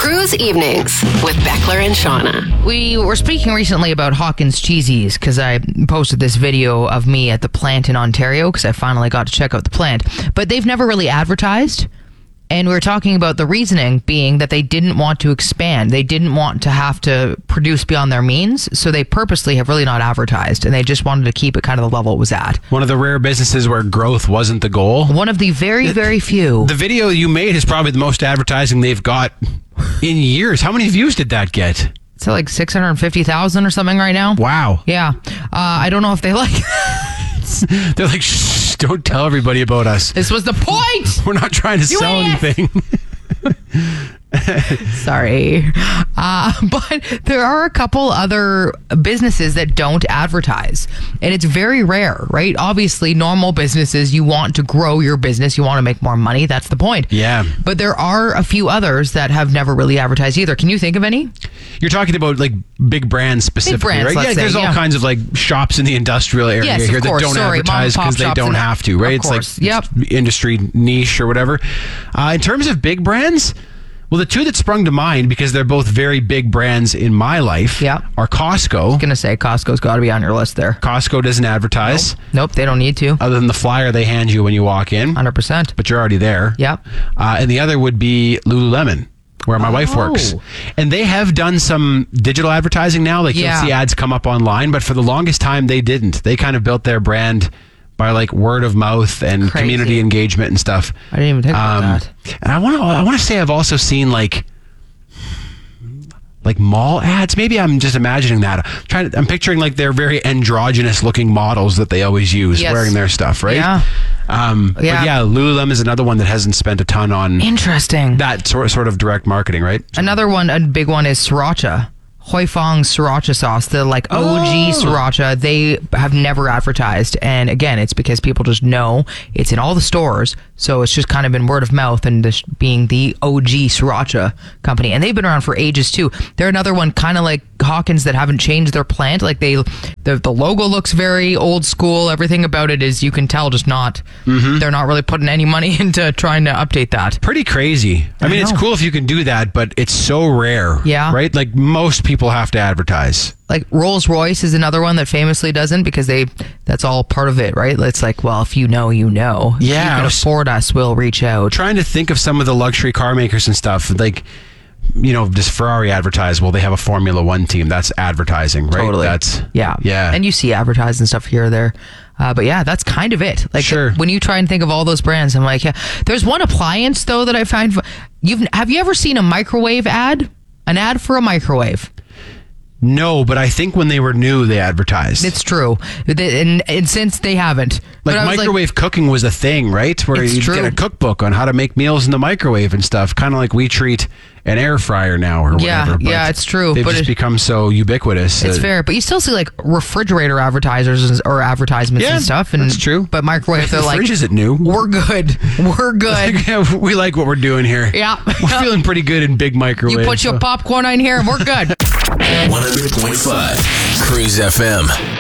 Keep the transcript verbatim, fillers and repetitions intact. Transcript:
Cruise Evenings with Beckler and Shauna. We were speaking recently about Hawkins Cheesies because I posted this video of me at the plant in Ontario because I finally got to check out the plant. But they've never really advertised. And we were talking about the reasoning being that they didn't want to expand. They didn't want to have to produce beyond their means. So they purposely have really not advertised. And they just wanted to keep it kind of the level it was at. One of the rare businesses where growth wasn't the goal. One of the very, very few. The video you made is probably the most advertising they've got in years. How many views did that get? It's like six hundred fifty thousand or something right now. Wow. Yeah. Uh, I don't know if they like They're like, shh, don't tell everybody about us. This was the point. We're not trying to You sell idiot. anything. Sorry. Uh, but there are a couple other businesses that don't advertise. And it's very rare, right? Obviously, normal businesses, you want to grow your business. You want to make more money. That's the point. Yeah. But there are a few others that have never really advertised either. Can you think of any? You're talking about like big brands specifically, brands, right? let's Yeah, say, there's all yeah. kinds of like shops in the industrial area Yes, of here course. that don't Sorry, advertise mom and pop because they shops don't in- have to, right? of It's course. like Yep. it's industry niche or whatever. Uh, in terms of big brands, well, the two that sprung to mind, because they're both very big brands in my life, Yeah. are Costco. I'm going to say Costco's got to be on your list there. Costco doesn't advertise, Nope, they don't need to. other than the flyer they hand you when you walk in, one hundred percent. but you're already there. Yep. Uh, and the other would be Lululemon, where my wife Oh. works. And they have done some digital advertising now. Like Yeah. you'll see ads come up online, but for the longest time they didn't. They kind of built their brand by like word of mouth and Crazy. community engagement and stuff. I didn't even think about that. And I want to I want to say I've also seen like like mall ads. Maybe I'm just imagining that. I'm trying to, I'm picturing like they're very androgynous looking models that they always use Yes. wearing their stuff, right? Yeah. Um, Yeah. But yeah, Lululemon is another one that hasn't spent a ton on Interesting. that sort sort of direct marketing, right? Another one, a big one, is sriracha. Hoi Fong sriracha sauce, the like O G Oh. sriracha. They have never advertised, and again, it's because people just know it's in all the stores, so it's just kind of been word of mouth and this being the O G sriracha company, and they've been around for ages too. They're another one, kind of like Hawkins, that haven't changed their plant. Like they, the the logo looks very old school. Everything about it is, you can tell, just not. Mm-hmm. They're not really putting any money into trying to update that. Pretty crazy. I, I mean, it's know. cool if you can do that, but it's so rare. Yeah. Right? Like most people have to advertise. Like Rolls Royce is another one that famously doesn't, because they that's all part of it, right? It's like, well, if you know, you know. If Yeah, you I can was- afford us, we'll reach out. Trying to think of some of the luxury car makers and stuff. Like, you know, does Ferrari advertise? Well, they have a Formula One team. That's advertising, right? Totally. That's Yeah. Yeah. And you see advertised and stuff here or there. Uh, but yeah, that's kind of it. Like Sure. when you try and think of all those brands, I'm like, yeah. There's one appliance though that I find. You've have you ever seen a microwave ad? An ad for a microwave? No, but I think when they were new, they advertised. It's true. They- And, and since they haven't. like But I was microwave cooking was a thing, right? Where It's you true. get a cookbook on how to make meals in the microwave and stuff. Kind of like we treat an air fryer now or Yeah, whatever. but yeah, it's true, They've but just it- become so ubiquitous. It's that- fair, but you still see like refrigerator advertisers or advertisements Yeah, and stuff. And, that's true. But microwave, they're The like, fridge isn't new. we're good. We're good. Yeah, we like what we're doing here. Yeah. We're feeling pretty good in big microwave. You put your popcorn in here and we're good. one hundred point five Cruise F M.